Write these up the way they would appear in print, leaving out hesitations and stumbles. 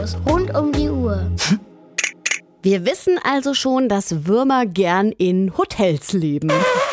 Rund um die Uhr. Wir wissen also schon, dass Würmer gern in Hotels leben.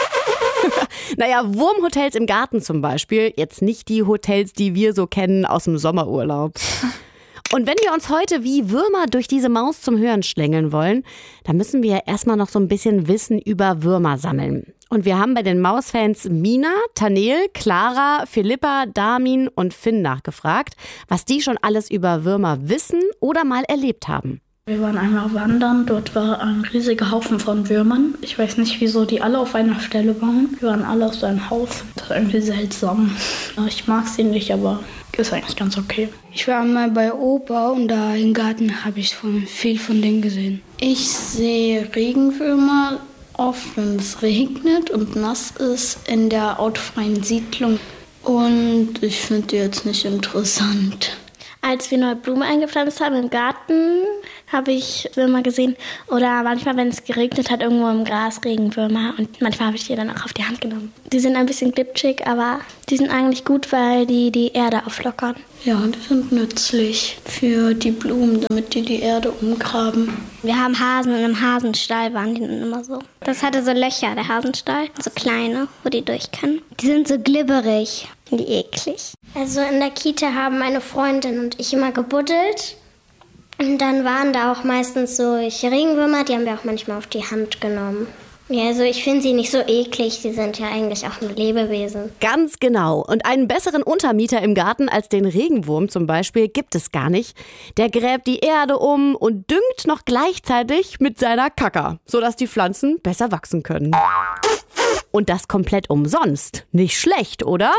Naja, Wurmhotels im Garten zum Beispiel. Jetzt nicht die Hotels, die wir so kennen aus dem Sommerurlaub. Und wenn wir uns heute wie Würmer durch diese Maus zum Hören schlängeln wollen, dann müssen wir erstmal noch so ein bisschen Wissen über Würmer sammeln. Und wir haben bei den Mausfans Mina, Tanel, Clara, Philippa, Damin und Finn nachgefragt, was die schon alles über Würmer wissen oder mal erlebt haben. Wir waren einmal wandern, dort war ein riesiger Haufen von Würmern. Ich weiß nicht, wieso die alle auf einer Stelle waren. Wir waren alle auf so einem Haus. Das ist irgendwie seltsam. Ich mag sie nicht, aber ist eigentlich ganz okay. Ich war einmal bei Opa und da im Garten habe ich viel von denen gesehen. Ich sehe Regenwürmer oft, wenn es regnet und nass ist, in der autofreien Siedlung. Und ich finde die jetzt nicht interessant. Als wir neue Blumen eingepflanzt haben im Garten, habe ich Würmer gesehen. Oder manchmal, wenn es geregnet hat, irgendwo im Gras Regenwürmer. Und manchmal habe ich die dann auch auf die Hand genommen. Die sind ein bisschen glitschig, aber die sind eigentlich gut, weil die Erde auflockern. Ja, die sind nützlich für die Blumen, damit die Erde umgraben. Wir haben Hasen und im Hasenstall waren die dann immer so. Das hatte so Löcher, der Hasenstall, so kleine, wo die durch können. Die sind so glibberig. Die eklig. Also in der Kita haben meine Freundin und ich immer gebuddelt. Und dann waren da auch meistens so Regenwürmer, die haben wir auch manchmal auf die Hand genommen. Ja, also ich finde sie nicht so eklig, die sind ja eigentlich auch nur Lebewesen. Ganz genau. Und einen besseren Untermieter im Garten als den Regenwurm zum Beispiel gibt es gar nicht. Der gräbt die Erde um und düngt noch gleichzeitig mit seiner Kacke, sodass die Pflanzen besser wachsen können. Und das komplett umsonst. Nicht schlecht, oder?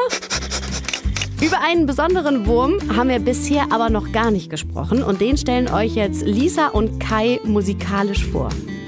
Über einen besonderen Wurm haben wir bisher aber noch gar nicht gesprochen. Und den stellen euch jetzt Lisa und Kai musikalisch vor.